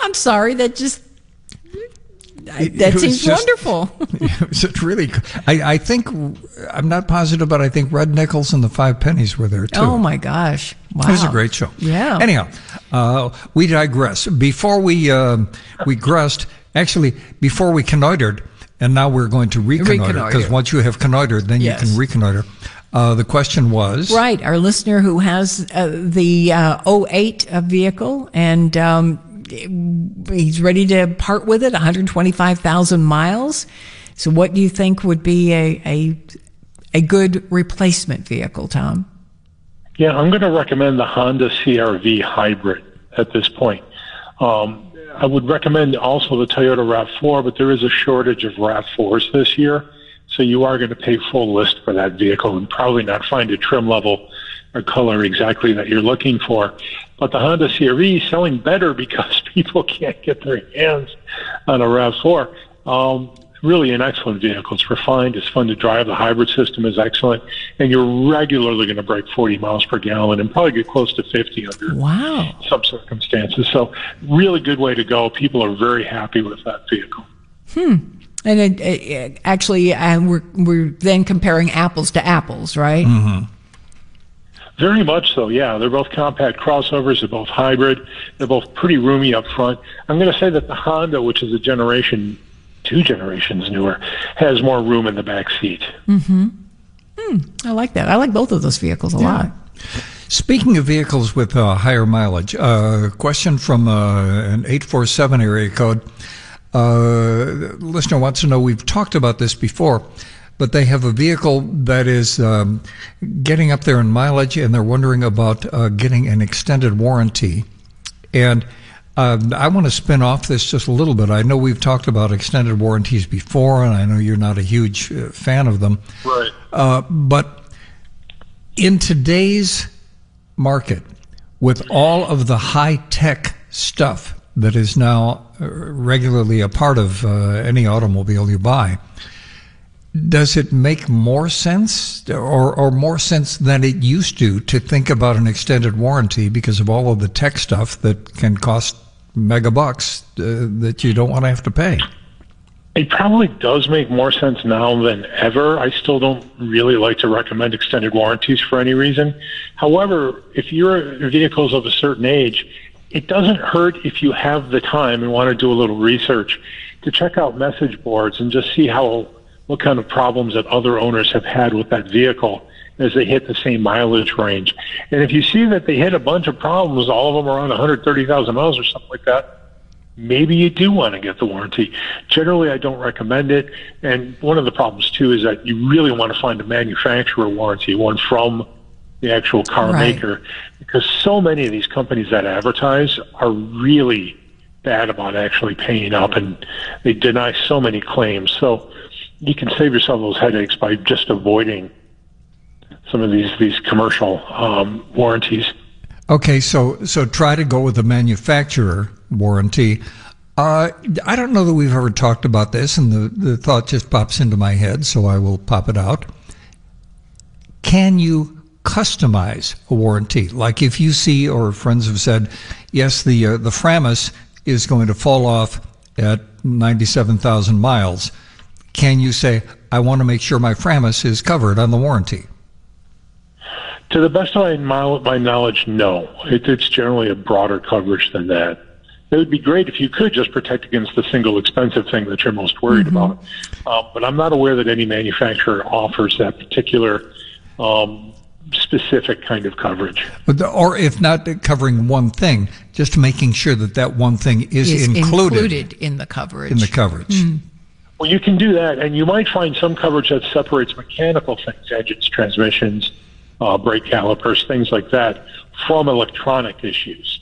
I'm sorry, that seems wonderful. It's really, I think, I'm not positive, but I think Red Nichols and the Five Pennies were there too. Oh my gosh. Wow. It was a great show. Yeah. Anyhow, we digress. Before we connoitered, and now we're going to reconnoiter, because once you have connoitered, then you can reconnoiter. The question was? Right. Our listener who has the 08 vehicle, and he's ready to part with it, 125,000 miles. So what do you think would be a good replacement vehicle, Tom? Yeah, I'm going to recommend the Honda CR-V hybrid at this point. I would recommend also the Toyota RAV4, but there is a shortage of RAV4s this year, so you are going to pay full list for that vehicle and probably not find a trim level or color exactly that you're looking for. But the Honda CR-V is selling better because people can't get their hands on a RAV4. Really an excellent vehicle. It's refined. It's fun to drive. The hybrid system is excellent. And you're regularly going to break 40 miles per gallon and probably get close to 50 under some circumstances. So really good way to go. People are very happy with that vehicle. And actually, we're then comparing apples to apples, right? Mm-hmm. Very much so, yeah. They're both compact crossovers. They're both hybrid. They're both pretty roomy up front. I'm going to say that the Honda, which is two generations newer, has more room in the back seat. Mm-hmm. I like that. I like both of those vehicles a lot. Speaking of vehicles with higher mileage, question from an 847 area code. The listener wants to know, we've talked about this before, but they have a vehicle that is getting up there in mileage, and they're wondering about getting an extended warranty. And I want to spin off this just a little bit. I know we've talked about extended warranties before, and I know you're not a huge fan of them. Right. But in today's market, with all of the high-tech stuff that is now regularly a part of any automobile you buy, does it make more sense or more sense than it used to think about an extended warranty because of all of the tech stuff that can cost mega bucks that you don't want to have to pay? It probably does make more sense now than ever. I still don't really like to recommend extended warranties for any reason. However, if your vehicle's of a certain age, it doesn't hurt if you have the time and want to do a little research to check out message boards and just see what kind of problems that other owners have had with that vehicle as they hit the same mileage range. And if you see that they hit a bunch of problems, all of them around 130,000 miles or something like that, maybe you do want to get the warranty. Generally, I don't recommend it. And one of the problems, too, is that you really want to find a manufacturer warranty, one from the actual car maker, because so many of these companies that advertise are really bad about actually paying up, and they deny so many claims. So you can save yourself those headaches by just avoiding some of these commercial warranties. Okay, so try to go with the manufacturer warranty. I don't know that we've ever talked about this, and the thought just pops into my head, so I will pop it out. Can you customize a warranty? Like if you see, or friends have said, yes, the Framus is going to fall off at 97,000 miles. Can you say, I want to make sure my Framus is covered on the warranty? To the best of my knowledge, no. It's generally a broader coverage than that. It would be great if you could just protect against the single expensive thing that you're most worried about. But I'm not aware that any manufacturer offers that particular specific kind of coverage. Or if not covering one thing, just making sure that one thing is included in the coverage. Well, you can do that, and you might find some coverage that separates mechanical things, engines, transmissions, brake calipers, things like that, from electronic issues,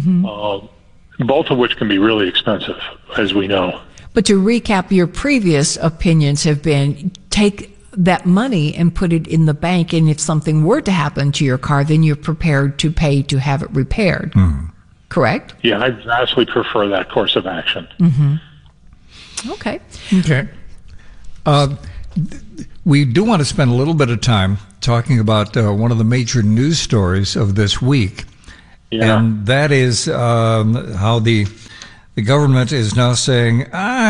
both of which can be really expensive, as we know. But to recap, your previous opinions have been take that money and put it in the bank, and if something were to happen to your car, then you're prepared to pay to have it repaired. Correct? Yeah, I vastly prefer that course of action. Okay. We do want to spend a little bit of time talking about one of the major news stories of this week, and that is how the the government is now saying,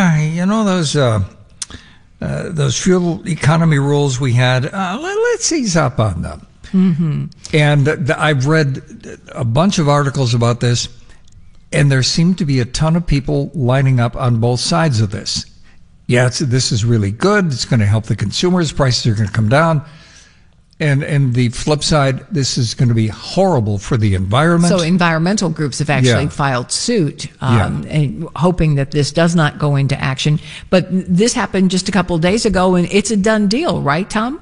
those fuel economy rules we had, let's ease up on them. Mm-hmm. And I've read a bunch of articles about this, and there seem to be a ton of people lining up on both sides of this. Yeah, this is really good. It's going to help the consumers. Prices are going to come down. And the flip side, this is going to be horrible for the environment. So environmental groups have actually filed suit, and hoping that this does not go into action. But this happened just a couple of days ago, and it's a done deal, right, Tom?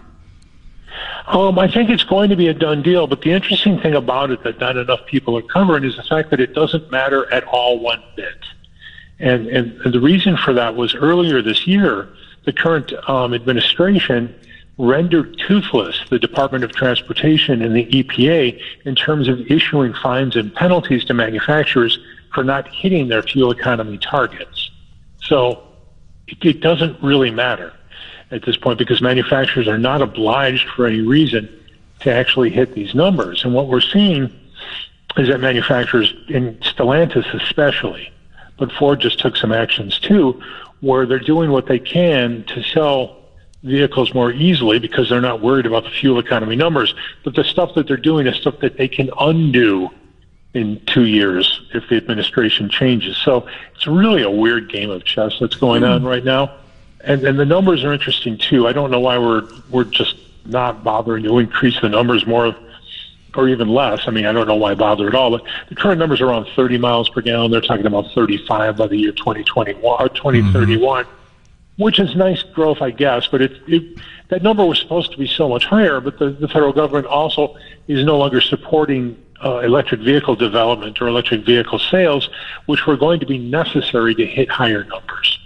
I think it's going to be a done deal, but the interesting thing about it that not enough people are covering is the fact that it doesn't matter at all one bit. And the reason for that was earlier this year, the current administration rendered toothless the Department of Transportation and the EPA in terms of issuing fines and penalties to manufacturers for not hitting their fuel economy targets. So it doesn't really matter at this point because manufacturers are not obliged for any reason to actually hit these numbers. And what we're seeing is that manufacturers, in Stellantis especially, but Ford just took some actions too, where they're doing what they can to sell vehicles more easily because they're not worried about the fuel economy numbers. But the stuff that they're doing is stuff that they can undo in 2 years if the administration changes. So it's really a weird game of chess that's going on right now. And the numbers are interesting too. I don't know why we're just not bothering to increase the numbers more or even less. I mean, I don't know why bother at all, but the current numbers are around 30 miles per gallon. They're talking about 35 by the year 2021 or 2031. Which is nice growth, I guess, but that number was supposed to be so much higher, but the federal government also is no longer supporting electric vehicle development or electric vehicle sales, which were going to be necessary to hit higher numbers.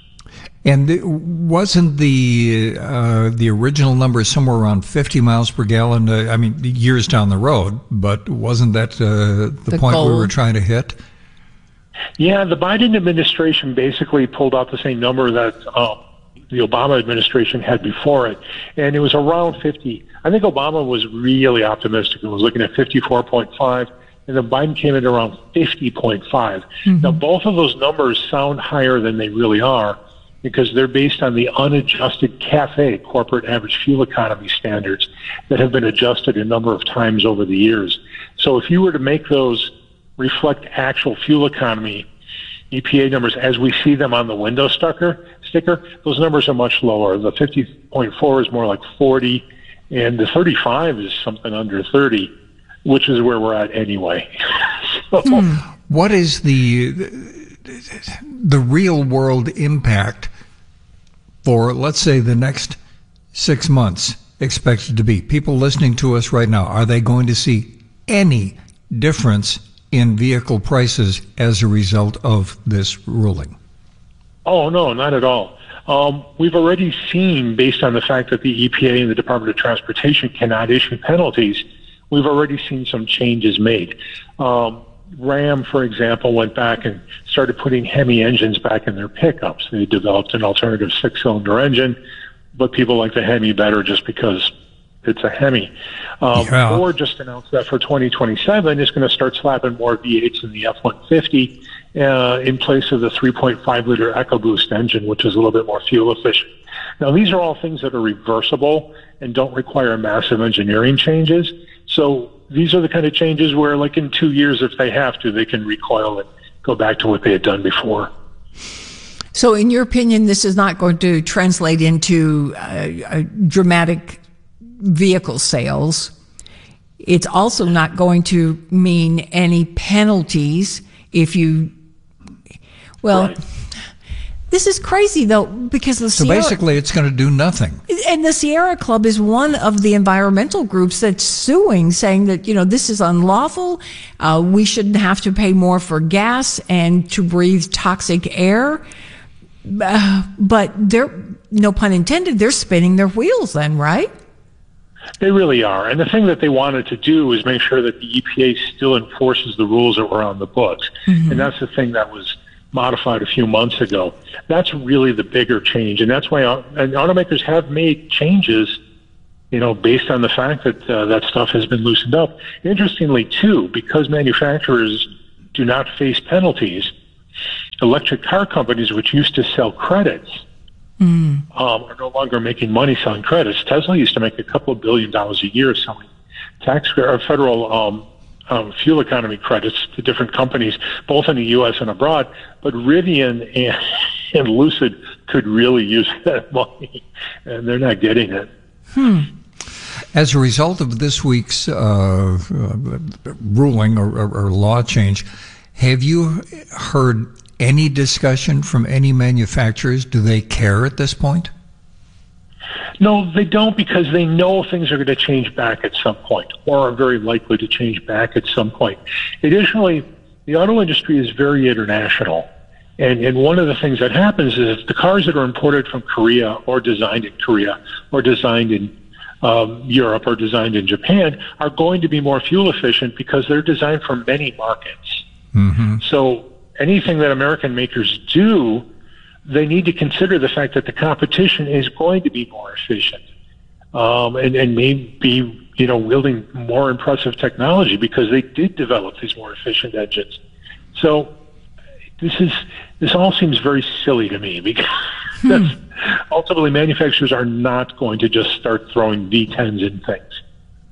And wasn't the original number somewhere around 50 miles per gallon? I mean, years down the road, but wasn't that the point goal we were trying to hit? Yeah, the Biden administration basically pulled out the same number that the Obama administration had before it, and it was around 50. I think Obama was really optimistic and was looking at 54.5, and then Biden came in around 50.5. Mm-hmm. Now, both of those numbers sound higher than they really are because they're based on the unadjusted CAFE, corporate average fuel economy standards, that have been adjusted a number of times over the years. So if you were to make those reflect actual fuel economy EPA numbers as we see them on the window sticker, those numbers are much lower. The 50.4 is more like 40, and the 35 is something under 30, which is where we're at anyway. What is the real world impact for, let's say, the next 6 months expected to be? People listening to us right now, are they going to see any difference in vehicle prices as a result of this ruling? Oh, no, not at all. We've already seen, based on the fact that the EPA and the Department of Transportation cannot issue penalties, we've already seen some changes made. Ram, for example, went back and started putting Hemi engines back in their pickups. They developed an alternative 6-cylinder engine, but people like the Hemi better just because it's a Hemi. Ford just announced that for 2027 is going to start slapping more V8s in the F-150 in place of the 3.5-liter EcoBoost engine, which is a little bit more fuel efficient. Now, these are all things that are reversible and don't require massive engineering changes. So these are the kind of changes where, like in 2 years, if they have to, they can recoil and go back to what they had done before. So in your opinion, this is not going to translate into a dramatic vehicle sales. It's also not going to mean any penalties if you, Right. This is crazy though, because So basically it's going to do nothing. And the Sierra Club is one of the environmental groups that's suing, saying that, this is unlawful. We shouldn't have to pay more for gas and to breathe toxic air. But they're, no pun intended, they're spinning their wheels then, right? They really are. And the thing that they wanted to do is make sure that the EPA still enforces the rules that were on the books. Mm-hmm. And that's the thing that was modified a few months ago. That's really the bigger change. And that's why and automakers have made changes, based on the fact that that stuff has been loosened up. Interestingly, too, because manufacturers do not face penalties, electric car companies, which used to sell credits, are no longer making money selling credits. Tesla used to make a couple of $1 billion a year selling federal fuel economy credits to different companies, both in the U.S. and abroad. But Rivian and Lucid could really use that money, and they're not getting it. As a result of this week's ruling or law change, have you heard any discussion from any manufacturers? Do they care at this point? No, they don't, because they know things are going to change back at some point, or are very likely to change back at some point. Additionally, the auto industry is very international. And one of the things that happens is the cars that are imported from Korea or designed in Korea or designed in Europe or designed in Japan are going to be more fuel efficient because they're designed for many markets. So anything that American makers do, they need to consider the fact that the competition is going to be more efficient, and may be, wielding more impressive technology because they did develop these more efficient engines. So this all seems very silly to me, because ultimately manufacturers are not going to just start throwing V10s in things.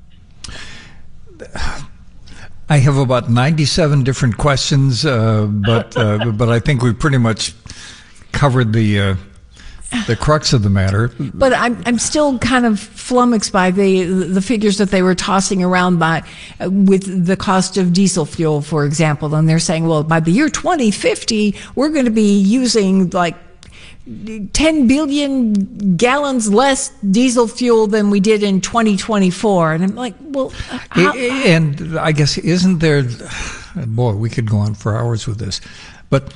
I have about 97 different questions, but I think we pretty much covered the crux of the matter. But I'm still kind of flummoxed by the figures that they were tossing around with the cost of diesel fuel, for example. And they're saying, well, by the year 2050, we're going to be using like 10 billion gallons less diesel fuel than we did in 2024. And I'm like, well, and I guess, isn't there, boy, we could go on for hours with this, but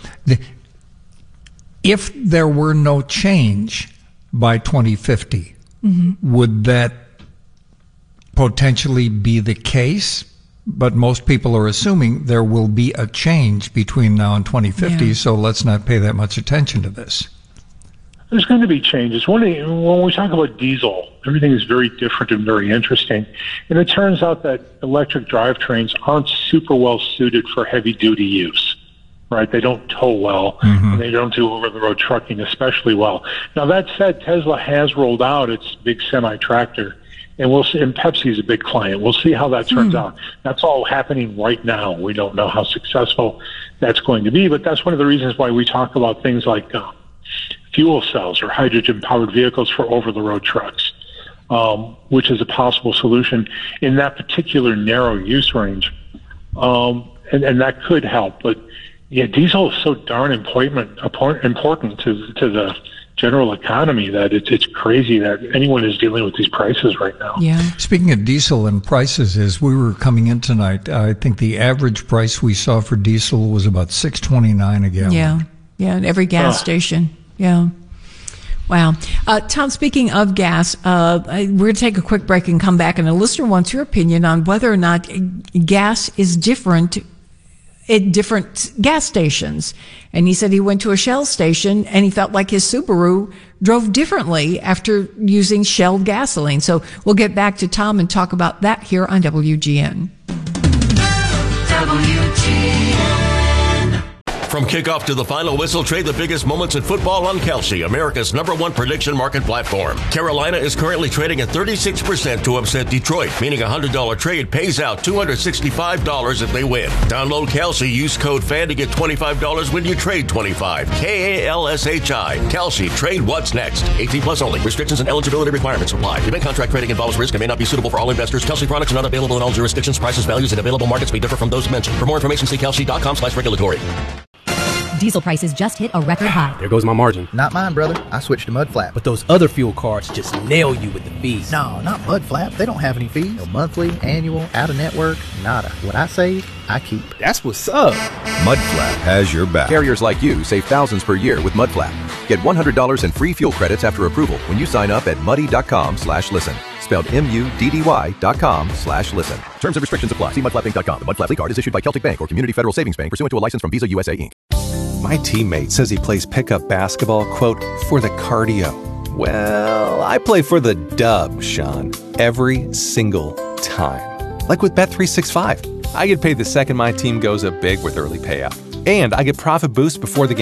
if there were no change by 2050, would that potentially be the case? But most people are assuming there will be a change between now and 2050, so let's not pay that much attention to this. There's going to be changes. When we talk about diesel, everything is very different and very interesting. And it turns out that electric drivetrains aren't super well suited for heavy-duty use. Right, they don't tow well, and they don't do over-the-road trucking especially well. Now, that said, Tesla has rolled out its big semi-tractor, and we'll see. And Pepsi's a big client. We'll see how that turns out. That's all happening right now. We don't know how successful that's going to be, but that's one of the reasons why we talk about things like fuel cells or hydrogen-powered vehicles for over-the-road trucks, which is a possible solution in that particular narrow use range, and that could help, but. Yeah, diesel is so darn important to the general economy that it's crazy that anyone is dealing with these prices right now. Yeah. Speaking of diesel and prices, as we were coming in tonight, I think the average price we saw for diesel was about $6.29 a gallon. Yeah, at every gas station. Yeah. Wow. Tom, speaking of gas, we're going to take a quick break and come back, and a listener wants your opinion on whether or not gas is different at different gas stations. And he said he went to a Shell station and he felt like his Subaru drove differently after using Shell gasoline. So we'll get back to Tom and talk about that here on WGN. From kickoff to the final whistle, trade the biggest moments in football on Kalshi, America's #1 prediction market platform. Carolina is currently trading at 36% to upset Detroit, meaning a $100 trade pays out $265 if they win. Download Kalshi, use code FAN to get $25 when you trade $25. KALSHI. Kalshi, trade what's next. 18 plus only. Restrictions and eligibility requirements apply. Event contract trading involves risk and may not be suitable for all investors. Kalshi products are not available in all jurisdictions. Prices, values, and available markets may differ from those mentioned. For more information, see kalshi.com/regulatory. Diesel prices just hit a record high. There goes my margin. Not mine, brother. I switched to Mudflap. But those other fuel cards just nail you with the fees. No, not Mudflap. They don't have any fees. No monthly, annual, out-of-network, nada. What I save, I keep. That's what's up. Mudflap has your back. Carriers like you save thousands per year with Mudflap. Get $100 in free fuel credits after approval when you sign up at muddy.com/listen. Spelled MUDDY.com/listen. Terms and restrictions apply. See mudflapinc.com. The Mudflap card is issued by Celtic Bank or Community Federal Savings Bank pursuant to a license from Visa USA Inc. My teammate says he plays pickup basketball, quote, for the cardio. Well, I play for the dub, Sean, every single time. Like with Bet365. I get paid the second my team goes up big with early payout. And I get profit boost before the game